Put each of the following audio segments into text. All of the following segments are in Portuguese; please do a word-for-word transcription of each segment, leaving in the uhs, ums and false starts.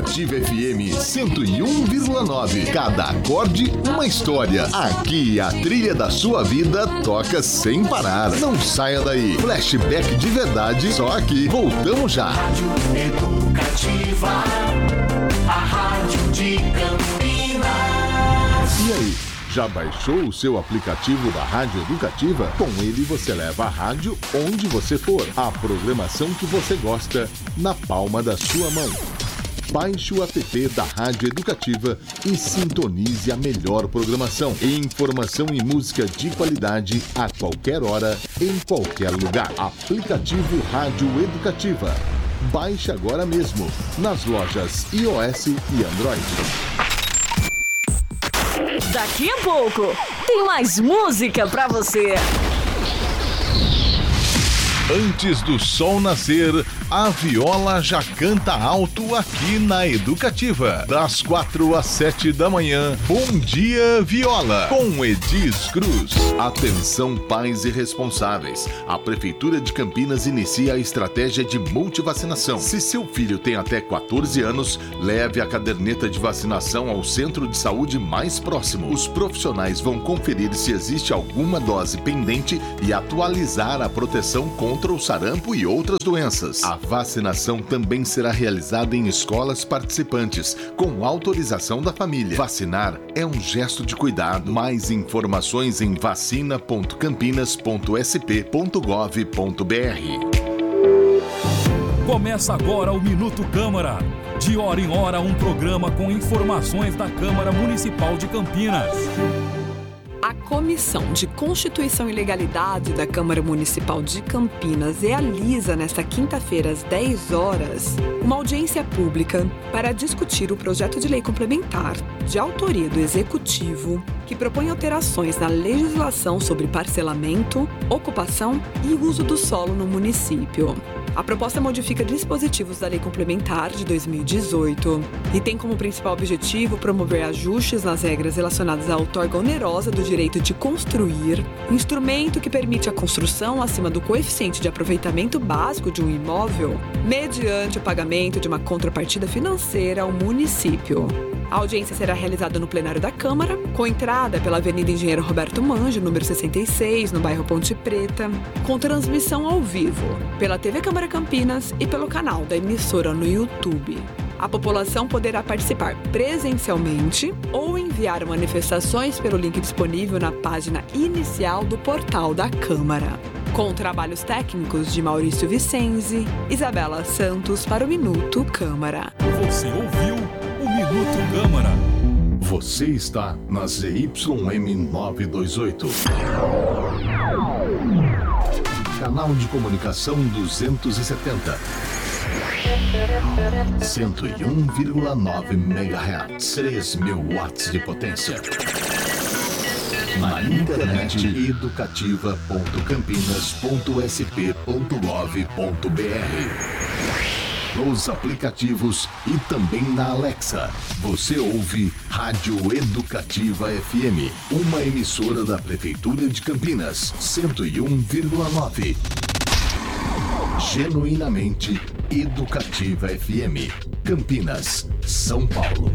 Educativa F M cento e um vírgula nove. Cada acorde, uma história. Aqui a trilha da sua vida toca sem parar. Não saia daí. Flashback de verdade, só aqui. Voltamos já. Rádio Educativa, a rádio de Campinas. E aí? Já baixou o seu aplicativo da Rádio Educativa? Com ele você leva a rádio onde você for. A programação que você gosta na palma da sua mão. Baixe o app da Rádio Educativa e sintonize a melhor programação. Informação e música de qualidade a qualquer hora, em qualquer lugar. Aplicativo Rádio Educativa. Baixe agora mesmo nas lojas iOS e Android. Daqui a pouco tem mais música pra você. Antes do sol nascer, a viola já canta alto aqui na Educativa. Das quatro às sete da manhã, Bom Dia Viola, com Edis Cruz. Atenção pais e responsáveis. A Prefeitura de Campinas inicia a estratégia de multivacinação. Se seu filho tem até quatorze anos, leve a caderneta de vacinação ao centro de saúde mais próximo. Os profissionais vão conferir se existe alguma dose pendente e atualizar a proteção contra contra o sarampo e outras doenças. A vacinação também será realizada em escolas participantes, com autorização da família. Vacinar é um gesto de cuidado. Mais informações em vacina ponto campinas ponto s p ponto gov ponto b r. Começa agora o Minuto Câmara. De hora em hora, um programa com informações da Câmara Municipal de Campinas. A Comissão de Constituição e Legalidade da Câmara Municipal de Campinas realiza nesta quinta-feira às dez horas uma audiência pública para discutir o projeto de lei complementar de autoria do Executivo que propõe alterações na legislação sobre parcelamento, ocupação e uso do solo no município. A proposta modifica dispositivos da Lei Complementar de dois mil e dezoito e tem como principal objetivo promover ajustes nas regras relacionadas à outorga onerosa do direito de construir, instrumento que permite a construção acima do coeficiente de aproveitamento básico de um imóvel, mediante o pagamento de uma contrapartida financeira ao município. A audiência será realizada no plenário da Câmara, com entrada pela Avenida Engenheiro Roberto Manjo, número sessenta e seis, no bairro Ponte Preta, com transmissão ao vivo pela T V Câmara Campinas e pelo canal da emissora no YouTube. A população poderá participar presencialmente ou enviar manifestações pelo link disponível na página inicial do portal da Câmara. Com trabalhos técnicos de Maurício Vicenzi, Isabela Santos para o Minuto Câmara. Você ouviu o Minuto Câmara. Você está na Z Y M novecentos e vinte e oito. Canal de comunicação duzentos e setenta. cento e um vírgula nove megahertz. três mil watts de potência. Na internet educativa ponto campinas ponto s p ponto gov ponto b r. Nos aplicativos e também na Alexa. Você ouve Rádio Educativa F M, uma emissora da Prefeitura de Campinas, cento e um vírgula nove. Genuinamente Educativa F M, Campinas, São Paulo.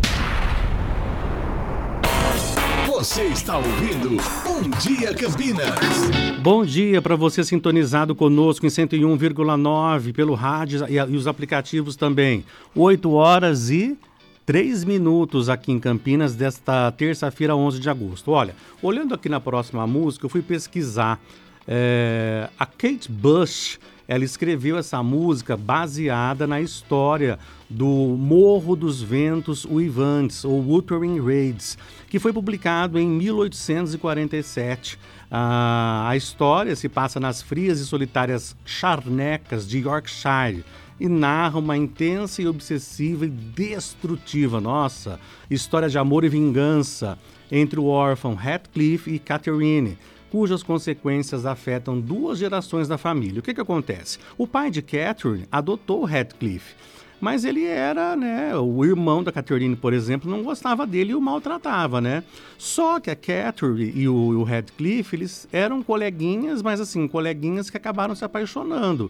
Você está ouvindo Bom Dia Campinas. Bom dia para você sintonizado conosco em cento e um vírgula nove pelo rádio e, e os aplicativos também. oito horas e três minutos aqui em Campinas desta terça-feira, onze de agosto. Olha, olhando aqui na próxima música, eu fui pesquisar. É, a Kate Bush, ela escreveu essa música baseada na história do Morro dos Ventos Uivantes, ou Wuthering Heights, que foi publicado em mil oitocentos e quarenta e sete. Ah, a história se passa nas frias e solitárias charnecas de Yorkshire e narra uma intensa e obsessiva e destrutiva, nossa, história de amor e vingança entre o órfão Heathcliff e Catherine, cujas consequências afetam duas gerações da família. O que que acontece? O pai de Catherine adotou Heathcliff, mas ele era, né, o irmão da Catherine, por exemplo, não gostava dele e o maltratava, né? Só que a Catherine e o, o Heathcliff, eles eram coleguinhas, mas assim, coleguinhas que acabaram se apaixonando.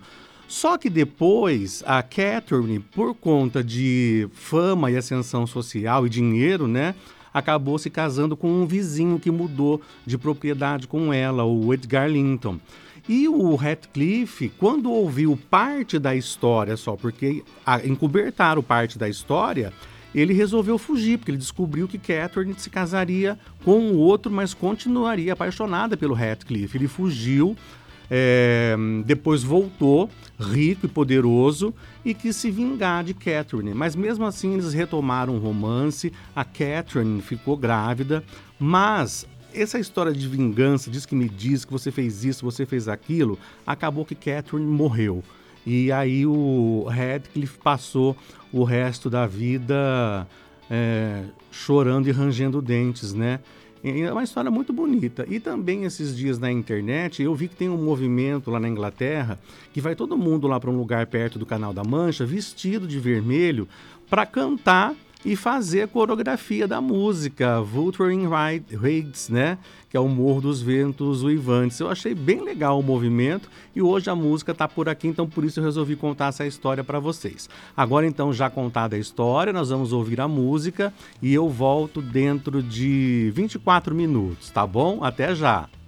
Só que depois, a Catherine, por conta de fama e ascensão social e dinheiro, né, acabou se casando com um vizinho que mudou de propriedade com ela, o Edgar Linton. E o Radcliffe, quando ouviu parte da história só, porque encobertaram parte da história, ele resolveu fugir, porque ele descobriu que Catherine se casaria com o outro, mas continuaria apaixonada pelo Radcliffe. Ele fugiu, é, depois voltou, rico e poderoso, e quis se vingar de Catherine. Mas mesmo assim eles retomaram o romance, a Catherine ficou grávida, mas essa história de vingança, diz que me diz que você fez isso, você fez aquilo, acabou que Catherine morreu. E aí o Radcliffe passou o resto da vida é, chorando e rangendo dentes, né? É uma história muito bonita. E também esses dias na internet eu vi que tem um movimento lá na Inglaterra que vai todo mundo lá para um lugar perto do Canal da Mancha vestido de vermelho para cantar e fazer a coreografia da música Wuthering Heights, né? Que é o Morro dos Ventos Uivantes. Eu achei bem legal o movimento e hoje a música tá por aqui, então por isso eu resolvi contar essa história para vocês. Agora então, já contada a história, nós vamos ouvir a música e eu volto dentro de vinte e quatro minutos, tá bom? Até já!